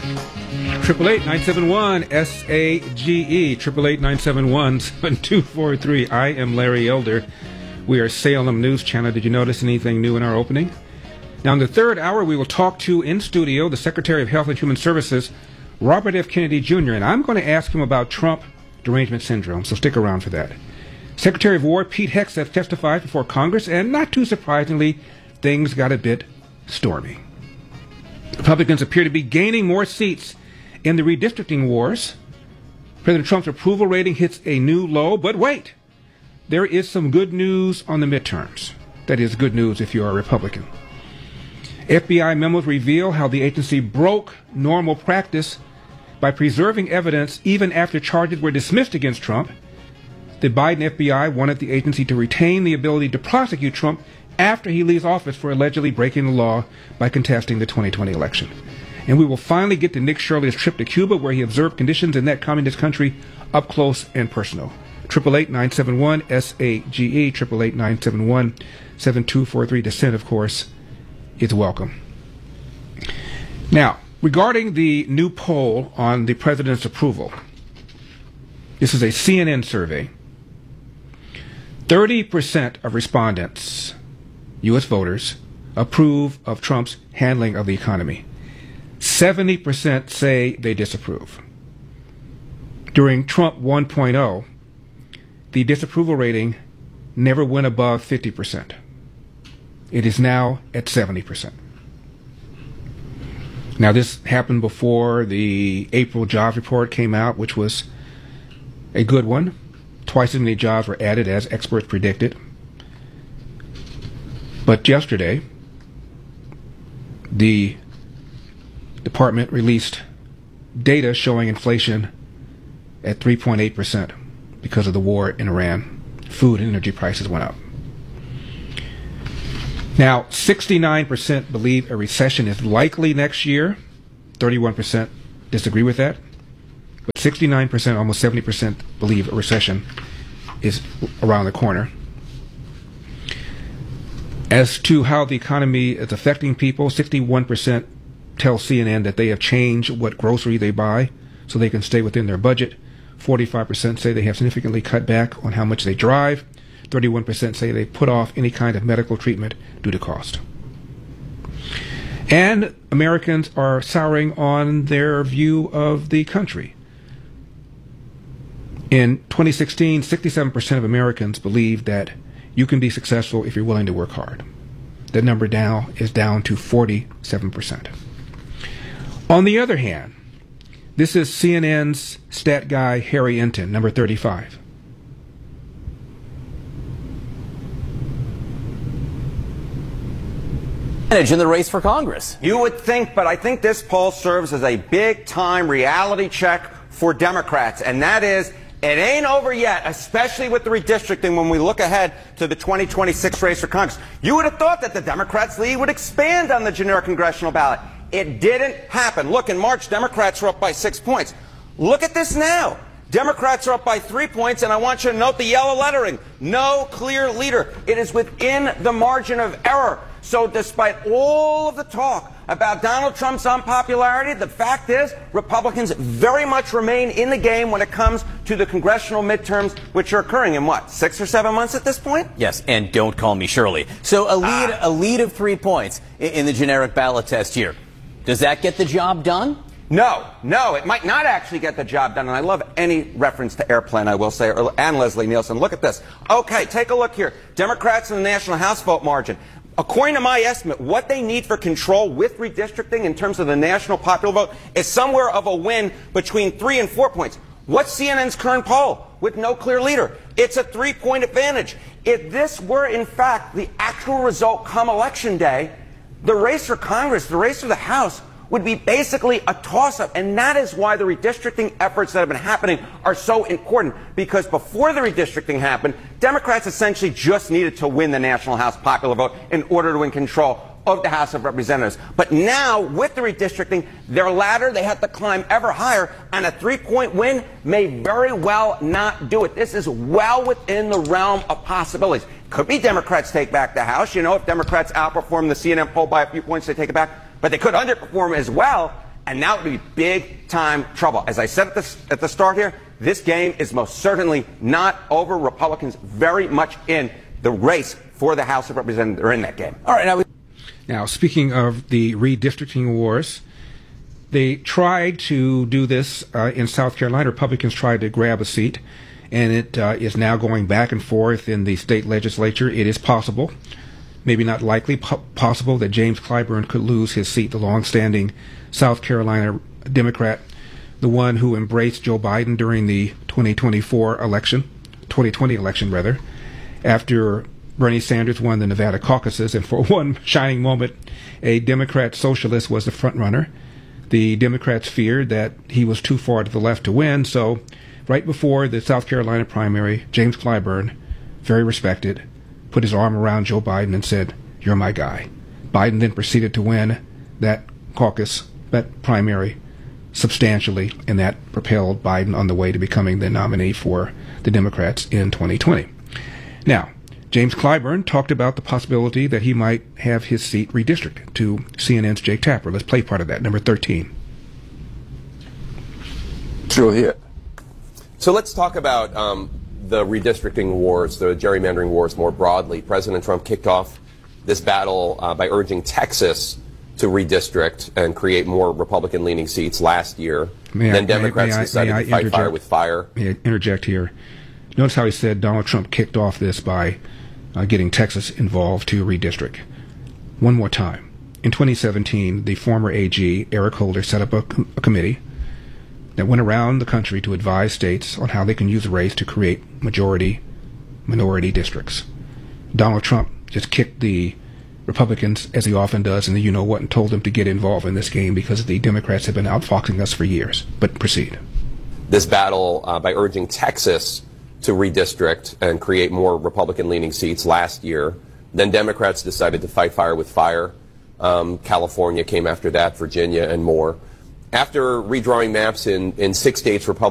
888-971-SAGE, 888-971-7243. I am Larry Elder. We are Salem News Channel. Did you notice anything new in our opening? Now, in the third hour, we will talk to, in studio, the Secretary of Health and Human Services, Robert F. Kennedy Jr., and I'm going to ask him about Trump derangement syndrome, so stick around for that. Secretary of War Pete Hegseth testified before Congress, and not too surprisingly, things got a bit stormy. Republicans appear to be gaining more seats in the redistricting wars. President Trump's approval rating hits a new low, but wait, there is some good news on the midterms. That is good news if you are a Republican. FBI memos reveal how the agency broke normal practice by preserving evidence even after charges were dismissed against Trump. The Biden FBI wanted the agency to retain the ability to prosecute Trump after he leaves office for allegedly breaking the law by contesting the 2020 election. And we will finally get to Nick Shirley's trip to Cuba, where he observed conditions in that communist country up close and personal. 888-971-SAGE, 888-971-7243. Dissent, of course, is welcome. Now, regarding the new poll on the president's approval, this is a CNN survey. 30% of respondents, U.S. voters, approve of Trump's handling of the economy. 70% say they disapprove. During Trump 1.0, the disapproval rating never went above 50%. It is now at 70%. Now, this happened before the April jobs report came out, which was a good one. Twice as many jobs were added as experts predicted. But yesterday, the department released data showing inflation at 3.8% because of the war in Iran. Food and energy prices went up. Now, 69% believe a recession is likely next year. 31% disagree with that. But 69%, almost 70%, believe a recession is around the corner. As to how the economy is affecting people, 61% tell CNN that they have changed what grocery they buy so they can stay within their budget. 45% say they have significantly cut back on how much they drive. 31% say they put off any kind of medical treatment due to cost. And Americans are souring on their view of the country. In 2016, 67% of Americans believe that you can be successful if you're willing to work hard. That number now is down to 47%. On the other hand, this is CNN's stat guy, Harry Enton, number 35. In the race for Congress. You would think, but I think this poll serves as a big-time reality check for Democrats, and that is, it ain't over yet, especially with the redistricting when we look ahead to the 2026 race for Congress. You would have thought that the Democrats' lead would expand on the generic congressional ballot. It didn't happen. Look, in March, Democrats were up by 6 points. Look at this now. Democrats are up by 3 points, and I want you to note the yellow lettering. No clear leader. It is within the margin of error. So despite all of the talk about Donald Trump's unpopularity, the fact is Republicans very much remain in the game when it comes to the congressional midterms, which are occurring in, what, 6 or 7 months at this point? Yes, and don't call me Shirley. So a lead of 3 points in the generic ballot test here. Does that get the job done? No, it might not actually get the job done, and I love any reference to Airplane, I will say, and Leslie Nielsen. Look at this. Okay, take a look here. Democrats in the National House vote margin. According to my estimate, what they need for control with redistricting in terms of the national popular vote is somewhere of a win between 3 and 4 points. What's CNN's current poll with no clear leader? It's a 3-point advantage. If this were, in fact, the actual result come Election Day, the race for Congress, the race for the House, would be basically a toss-up. And that is why the redistricting efforts that have been happening are so important. Because before the redistricting happened, Democrats essentially just needed to win the National House popular vote in order to win control of the House of Representatives. But now, with the redistricting, their ladder, they have to climb ever higher, and a 3-point win may very well not do it. This is well within the realm of possibilities. Could be Democrats take back the House. You know, if Democrats outperform the CNN poll by a few points, they take it back. But they could underperform as well, and that would be big-time trouble. As I said at the start here, this game is most certainly not over. Republicans very much in the race for the House of Representatives. They're in that game. All right. Now, speaking of the redistricting wars, they tried to do this in South Carolina. Republicans tried to grab a seat, and it is now going back and forth in the state legislature. It is possible, maybe not likely, possible that James Clyburn could lose his seat, the long-standing South Carolina Democrat, the one who embraced Joe Biden during the 2020 election, after Bernie Sanders won the Nevada caucuses, and for one shining moment, a Democrat socialist was the front runner. The Democrats feared that he was too far to the left to win, so right before the South Carolina primary, James Clyburn, very respected, put his arm around Joe Biden and said, "You're my guy." Biden then proceeded to win that caucus, that primary, substantially, and that propelled Biden on the way to becoming the nominee for the Democrats in 2020. Now, James Clyburn talked about the possibility that he might have his seat redistricted to CNN's Jake Tapper. Let's play part of that, number 13. Sure, here. So let's talk about the redistricting wars, the gerrymandering wars more broadly. President Trump kicked off this battle by urging Texas to redistrict and create more Republican-leaning seats last year. Then Democrats decided to fight fire with fire. May I interject here? Notice how he said Donald Trump kicked off this by getting Texas involved to redistrict. One more time. In 2017, the former AG, Eric Holder, set up a committee that went around the country to advise states on how they can use race to create minority districts. Donald Trump just kicked the Republicans, as he often does, in the you-know-what, and told them to get involved in this game because the Democrats have been outfoxing us for years. But proceed. This battle by urging Texas to redistrict and create more Republican-leaning seats last year. Then Democrats decided to fight fire with fire. California came after that, Virginia, and more. After redrawing maps in 6 states, Republicans